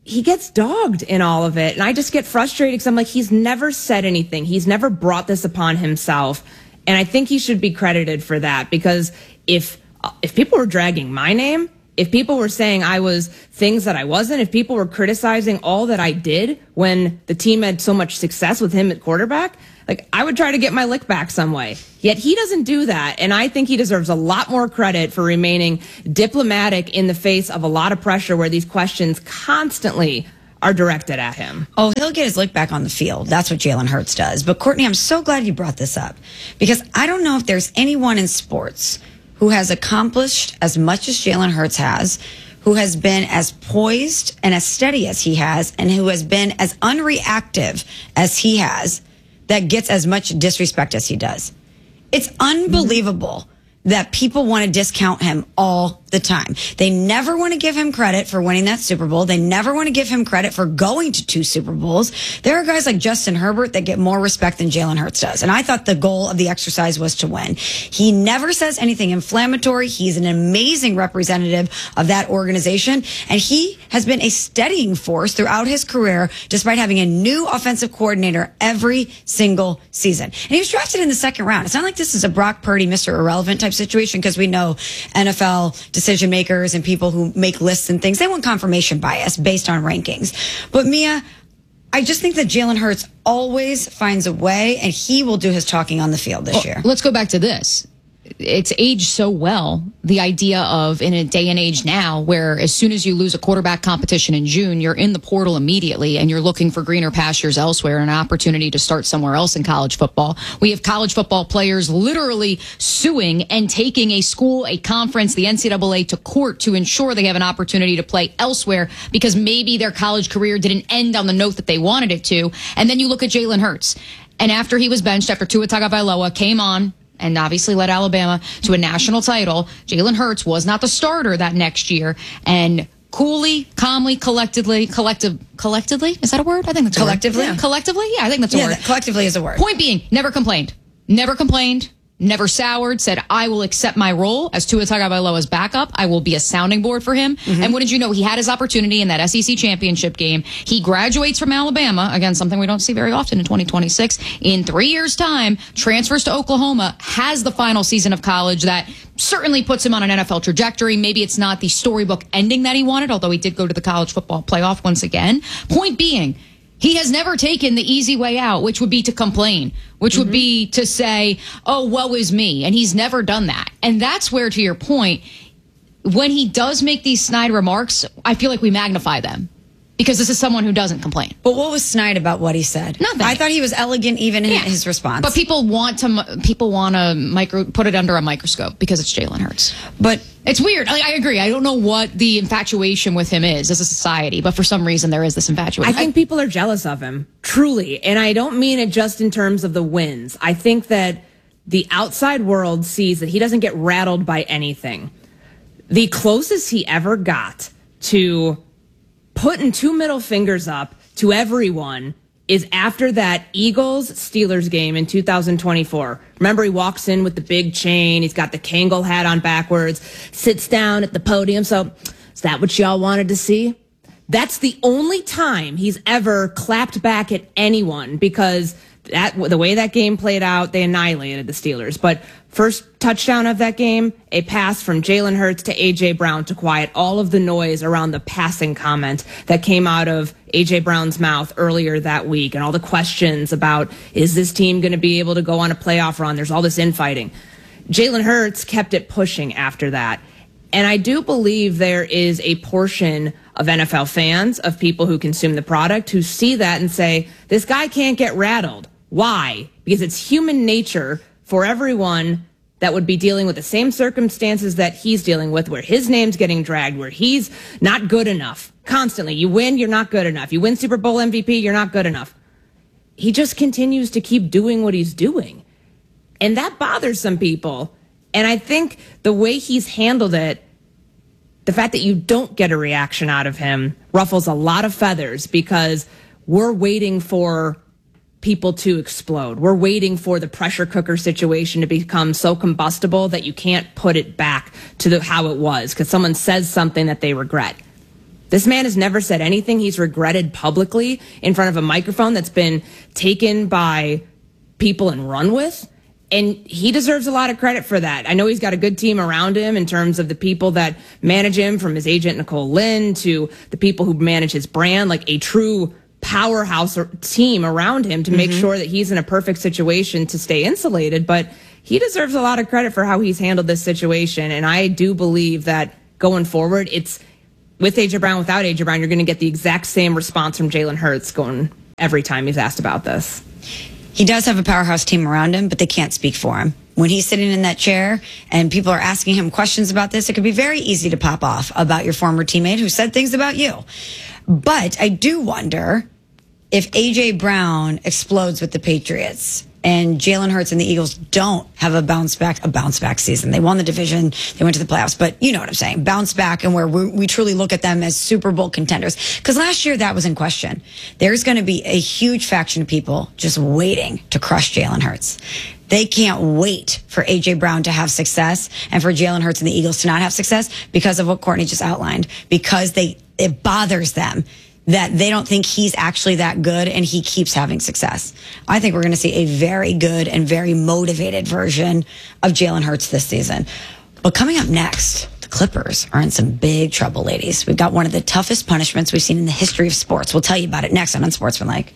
he gets dogged in all of it. And I just get frustrated because I'm like, he's never said anything. He's never brought this upon himself. And I think he should be credited for that, because if people were dragging my name, if people were saying I was things that I wasn't, if people were criticizing all that I did when the team had so much success with him at quarterback, like, I would try to get my lick back some way. Yet he doesn't do that. And I think he deserves a lot more credit for remaining diplomatic in the face of a lot of pressure where these questions constantly are directed at him. Oh, he'll get his lick back on the field. That's what Jalen Hurts does. But Courtney, I'm so glad you brought this up, because I don't know if there's anyone in sports who has accomplished as much as Jalen Hurts has, who has been as poised and as steady as he has, and who has been as unreactive as he has, that gets as much disrespect as he does. It's unbelievable that people want to discount him all the time. They never want to give him credit for winning that Super Bowl. They never want to give him credit for going to 2 Super Bowls. There are guys like Justin Herbert that get more respect than Jalen Hurts does. And I thought the goal of the exercise was to win. He never says anything inflammatory. He's an amazing representative of that organization. And he has been a steadying force throughout his career, despite having a new offensive coordinator every single season. And he was drafted in the 2nd round. It's not like this is a Brock Purdy, Mr. Irrelevant type situation, because we know NFL decision makers and people who make lists and things, they want confirmation bias based on rankings. But Mia, I just think that Jalen Hurts always finds a way, and he will do his talking on the field this year. Let's go back to this. It's aged so well, the idea of, in a day and age now where as soon as you lose a quarterback competition in June, you're in the portal immediately and you're looking for greener pastures elsewhere and an opportunity to start somewhere else in college football. We have college football players literally suing and taking a school, a conference, the NCAA to court to ensure they have an opportunity to play elsewhere because maybe their college career didn't end on the note that they wanted it to. And then you look at Jalen Hurts. And after he was benched, after Tua Tagovailoa came on and obviously led Alabama to a national title, Jalen Hurts was not the starter that next year. And coolly, calmly, collectively, is that a word? I think that's a collectively. Word. Collectively? Yeah, I think that's a word. Collectively is a word. Point being, never complained. Never soured, said, I will accept my role as Tua Tagovailoa's backup. I will be a sounding board for him. Mm-hmm. And wouldn't you know, he had his opportunity in that SEC championship game. He graduates from Alabama, again, something we don't see very often in 2026. In 3 years' time, transfers to Oklahoma, has the final season of college that certainly puts him on an NFL trajectory. Maybe it's not the storybook ending that he wanted, although he did go to the college football playoff once again. Point being, he has never taken the easy way out, which would be to complain, which would be to say, oh, woe is me. And he's never done that. And that's where, to your point, when he does make these snide remarks, I feel like we magnify them. Because this is someone who doesn't complain. But what was snide about what he said? Nothing. I thought he was elegant even in his response. But people want to put it under a microscope because it's Jalen Hurts. But it's weird. I agree. I don't know what the infatuation with him is as a society, but for some reason there is this infatuation. I think people are jealous of him, truly. And I don't mean it just in terms of the wins. I think that the outside world sees that he doesn't get rattled by anything. The closest he ever got to putting 2 middle fingers up to everyone is after that Eagles-Steelers game in 2024. Remember, he walks in with the big chain. He's got the Kangol hat on backwards, sits down at the podium. So, is that what y'all wanted to see? That's the only time he's ever clapped back at anyone, because the way that game played out, they annihilated the Steelers. But first touchdown of that game, a pass from Jalen Hurts to A.J. Brown to quiet all of the noise around the passing comment that came out of A.J. Brown's mouth earlier that week, and all the questions about, is this team going to be able to go on a playoff run? There's all this infighting. Jalen Hurts kept it pushing after that. And I do believe there is a portion of NFL fans, of people who consume the product, who see that and say, this guy can't get rattled. Why? Because it's human nature for everyone that would be dealing with the same circumstances that he's dealing with, where his name's getting dragged, where he's not good enough. Constantly. You win, you're not good enough. You win Super Bowl MVP, you're not good enough. He just continues to keep doing what he's doing. And that bothers some people. And I think the way he's handled it, the fact that you don't get a reaction out of him, ruffles a lot of feathers, because we're waiting for people to explode. We're waiting for the pressure cooker situation to become so combustible that you can't put it back to how it was because someone says something that they regret. This man has never said anything he's regretted publicly in front of a microphone that's been taken by people and run with. And he deserves a lot of credit for that. I know he's got a good team around him in terms of the people that manage him, from his agent, Nicole Lynn, to the people who manage his brand, like a true powerhouse team around him to make sure that he's in a perfect situation to stay insulated. But he deserves a lot of credit for how he's handled this situation. And I do believe that going forward, it's with A.J. Brown, without A.J. Brown, you're going to get the exact same response from Jalen Hurts going every time he's asked about this. He does have a powerhouse team around him, but they can't speak for him. When he's sitting in that chair and people are asking him questions about this, it could be very easy to pop off about your former teammate who said things about you. But I do wonder if A.J. Brown explodes with the Patriots and Jalen Hurts and the Eagles don't have a bounce back season. They won the division. They went to the playoffs, but you know what I'm saying. Bounce back, and where we truly look at them as Super Bowl contenders. Because last year that was in question. There's going to be a huge faction of people just waiting to crush Jalen Hurts. They can't wait for A.J. Brown to have success and for Jalen Hurts and the Eagles to not have success because of what Courtney just outlined. Because it bothers them that they don't think he's actually that good and he keeps having success. I think we're going to see a very good and very motivated version of Jalen Hurts this season. But coming up next, the Clippers are in some big trouble, ladies. We've got one of the toughest punishments we've seen in the history of sports. We'll tell you about it next on Unsportsmanlike.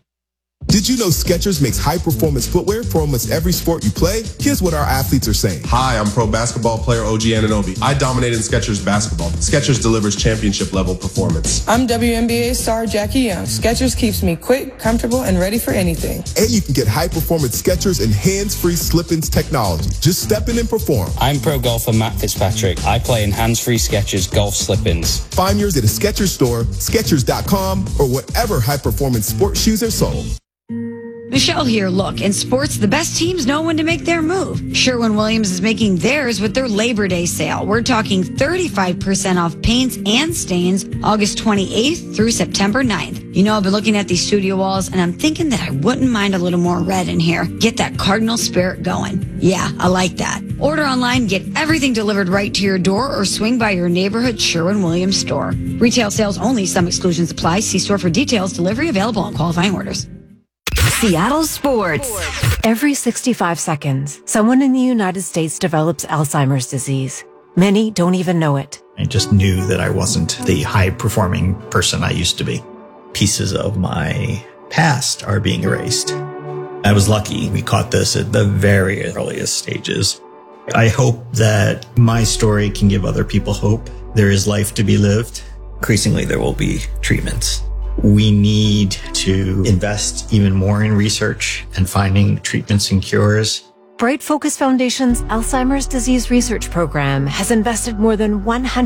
Did you know Skechers makes high-performance footwear for almost every sport you play? Here's what our athletes are saying. Hi, I'm pro basketball player OG Anunoby. I dominate in Skechers basketball. Skechers delivers championship-level performance. I'm WNBA star Jackie Young. Skechers keeps me quick, comfortable, and ready for anything. And you can get high-performance Skechers and hands-free slip-ins technology. Just step in and perform. I'm pro golfer Matt Fitzpatrick. I play in hands-free Skechers golf slip-ins. Find yours at a Skechers store, Skechers.com, or whatever high-performance sports shoes are sold. Michelle here. Look, in sports, the best teams know when to make their move. Sherwin-Williams is making theirs with their Labor Day sale. We're talking 35% off paints and stains August 28th through September 9th. You know, I've been looking at these studio walls, and I'm thinking that I wouldn't mind a little more red in here. Get that Cardinal spirit going. Yeah, I like that. Order online, get everything delivered right to your door, or swing by your neighborhood Sherwin-Williams store. Retail sales only. Some exclusions apply. See store for details. Delivery available on qualifying orders. Seattle Sports. Every 65 seconds, someone in the United States develops Alzheimer's disease. Many don't even know it. I just knew that I wasn't the high-performing person I used to be. Pieces of my past are being erased. I was lucky we caught this at the very earliest stages. I hope that my story can give other people hope. There is life to be lived. Increasingly, there will be treatments. We need to invest even more in research and finding treatments and cures. Bright Focus Foundation's Alzheimer's Disease Research Program has invested more than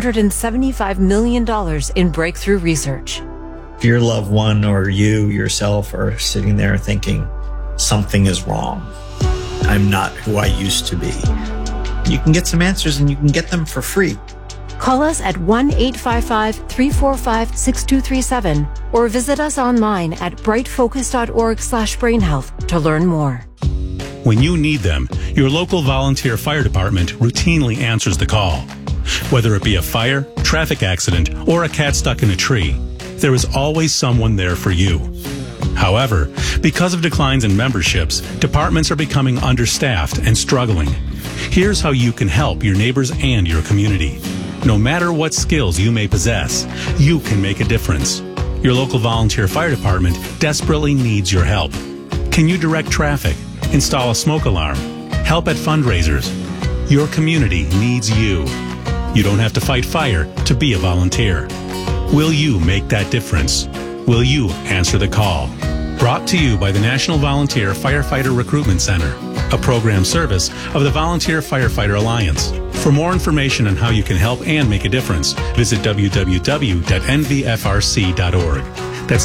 $175 million in breakthrough research. If your loved one or you yourself are sitting there thinking, something is wrong, I'm not who I used to be, you can get some answers and you can get them for free. Call us at 1-855-345-6237 or visit us online at brightfocus.org/brainhealth to learn more. When you need them, your local volunteer fire department routinely answers the call. Whether it be a fire, traffic accident, or a cat stuck in a tree, there is always someone there for you. However, because of declines in memberships, departments are becoming understaffed and struggling. Here's how you can help your neighbors and your community. No matter what skills you may possess, you can make a difference. Your local volunteer fire department desperately needs your help. Can you direct traffic, install a smoke alarm, help at fundraisers? Your community needs you. You don't have to fight fire to be a volunteer. Will you make that difference? Will you answer the call? Brought to you by the National Volunteer Firefighter Recruitment Center, a program service of the Volunteer Firefighter Alliance. For more information on how you can help and make a difference, visit www.nvfrc.org. That's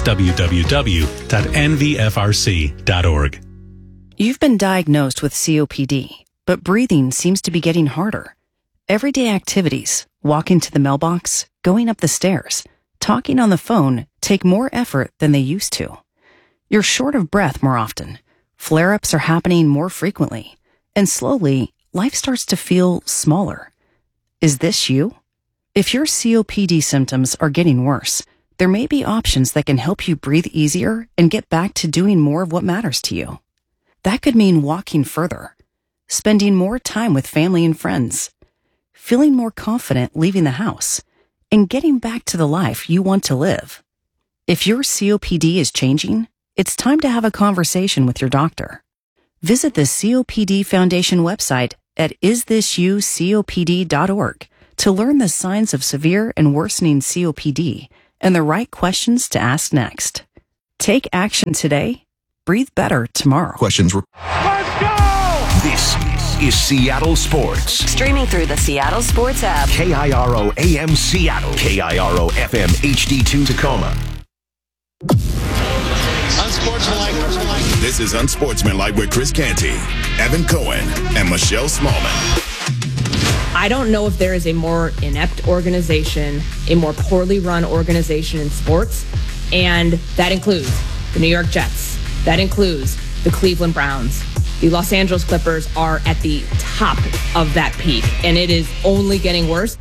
www.nvfrc.org. You've been diagnosed with COPD, but breathing seems to be getting harder. Everyday activities, walking to the mailbox, going up the stairs, talking on the phone take more effort than they used to. You're short of breath more often. Flare-ups are happening more frequently. And slowly, life starts to feel smaller. Is this you? If your COPD symptoms are getting worse, there may be options that can help you breathe easier and get back to doing more of what matters to you. That could mean walking further, spending more time with family and friends, feeling more confident leaving the house, and getting back to the life you want to live. If your COPD is changing, it's time to have a conversation with your doctor. Visit the COPD Foundation website at isthisyoucopd.org to learn the signs of severe and worsening COPD and the right questions to ask next. Take action today. Breathe better tomorrow. Questions. Let's go! This is Seattle Sports. Streaming through the Seattle Sports app. KIRO AM Seattle. KIRO FM HD2 Tacoma. Unsportsmanlike. This is Unsportsmanlike with Chris Canty, Evan Cohen, and Michelle Smallman. I don't know if there is a more inept organization, a more poorly run organization in sports, and that includes the New York Jets. That includes the Cleveland Browns. The Los Angeles Clippers are at the top of that peak, and it is only getting worse.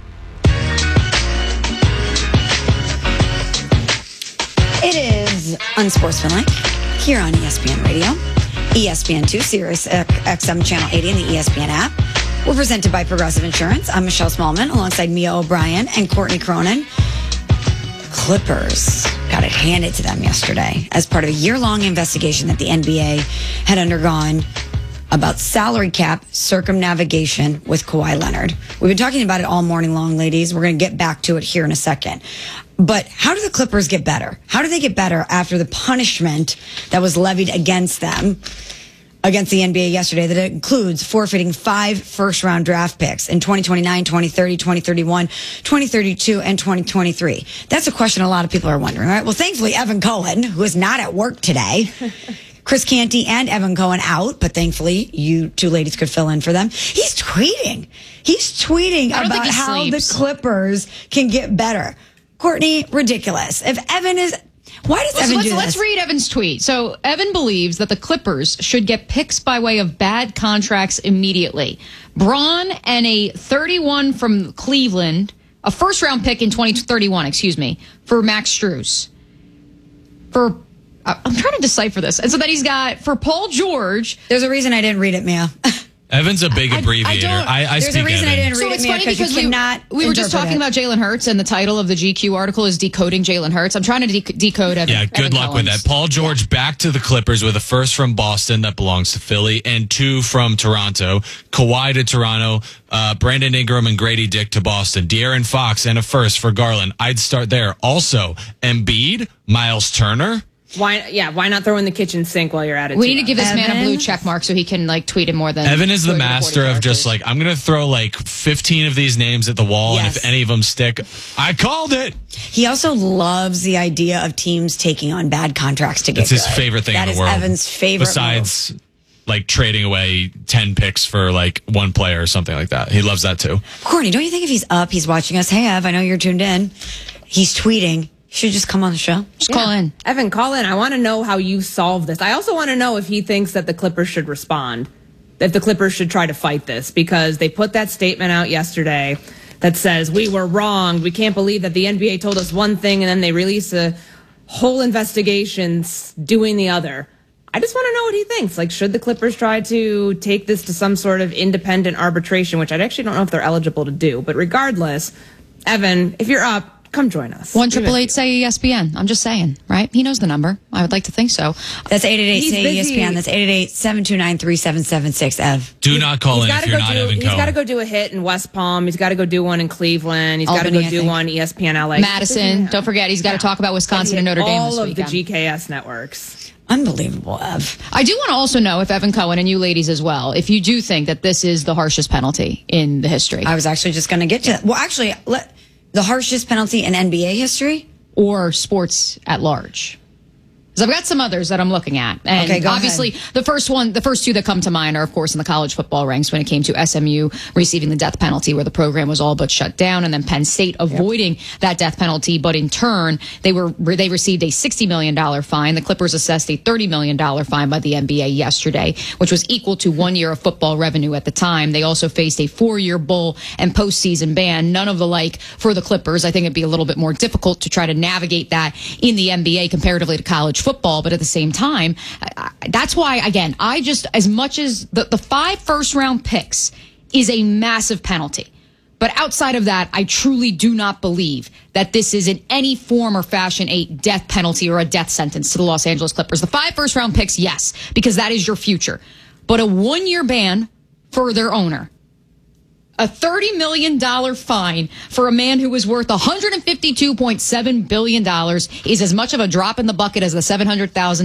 It is Unsportsmanlike here on ESPN Radio, ESPN2, Sirius XM Channel 80, and the ESPN app. We're presented by Progressive Insurance. I'm Michelle Smallman, alongside Mia O'Brien and Courtney Cronin. Clippers got it handed to them yesterday as part of a year-long investigation that the NBA had undergone about salary cap circumnavigation with Kawhi Leonard. We've been talking about it all morning long, ladies. We're going to get back to it here in a second. But how do the Clippers get better? How do they get better after the punishment that was levied against them, against the NBA yesterday, that includes forfeiting 5 first-round draft picks in 2029, 2030, 2031, 2032, and 2023? That's a question a lot of people are wondering, right? Well, thankfully, Evan Cohen, who is not at work today, Chris Canty and Evan Cohen out, but thankfully you two ladies could fill in for them. He's tweeting about how the Clippers can get better. Courtney, ridiculous. If Evan is... Why does Evan do this? Let's read Evan's tweet. So Evan believes that the Clippers should get picks by way of bad contracts immediately. Braun and a 31 from Cleveland, a first-round pick in 2031, for Max Strus. I'm trying to decipher this. And so then he's got, for Paul George... There's a reason I didn't read it, Mia. Evan's a big abbreviator. There's a reason I didn't read it, Mia, because we were just talking about Jalen Hurts, and the title of the GQ article is Decoding Jalen Hurts. I'm trying to decode Evan. Yeah, good luck with that. Paul George back to the Clippers with a first from Boston that belongs to Philly and 2 from Toronto. Kawhi to Toronto, Brandon Ingram and Grady Dick to Boston. De'Aaron Fox and a first for Garland. I'd start there. Also, Embiid, Miles Turner. Why not throw in the kitchen sink while you're at it? We need to give this man a blue check mark so he can tweet it more than... Evan is the master of just I'm going to throw 15 of these names at the wall, and if any of them stick, I called it. He also loves the idea of teams taking on bad contracts to get It's his favorite thing in the world. That is Evan's favorite Besides, trading away 10 picks for one player or something like that. He loves that too. Courtney, don't you think if he's up, he's watching us? Hey, Ev, I know you're tuned in. He's tweeting. Should just come on the show. Just call in. Evan, call in. I want to know how you solve this. I also want to know if he thinks that the Clippers should respond, if the Clippers should try to fight this, because they put that statement out yesterday that says, we were wrong. We can't believe that the NBA told us one thing and then they release a whole investigation doing the other. I just want to know what he thinks. Should the Clippers try to take this to some sort of independent arbitration, which I actually don't know if they're eligible to do. But regardless, Evan, if you're up, come join us. 1-888-SAY-ESPN. I'm just saying, right? He knows the number. I would like to think so. That's 888-SAY-ESPN. That's 888-729-3776, Ev. Do not call in if you're not Evan Cohen. He's got to go do a hit in West Palm. He's got to go do one in Cleveland. He's got to go do one ESPN LA. Madison. Don't forget, he's got to talk about Wisconsin and Notre Dame this weekend. All of the GKS networks. Unbelievable, Ev. I do want to also know if Evan Cohen and you ladies as well, if you do think that this is the harshest penalty in the history. I was actually just going to get to that. Well, actually, the harshest penalty in NBA history? Or sports at large? Because I've got some others that I'm looking at. And okay, go obviously, ahead. the first two that come to mind are, of course, in the college football ranks when it came to SMU receiving the death penalty, where the program was all but shut down, and then Penn State avoiding that death penalty. But in turn, they received a $60 million fine. The Clippers assessed a $30 million fine by the NBA yesterday, which was equal to 1 year of football revenue at the time. They also faced a 4-year bowl and postseason ban. None of the like for the Clippers. I think it'd be a little bit more difficult to try to navigate that in the NBA comparatively to college football, but at the same time, that's why, again, I just, as much as the 5 first-round picks is a massive penalty, but outside of that, I truly do not believe that this is in any form or fashion a death penalty or a death sentence to the Los Angeles Clippers. The 5 first-round picks, yes, because that is your future, but a 1-year ban for their owner, a $30 million fine for a man who was worth $152.7 billion is as much of a drop in the bucket as the $700,000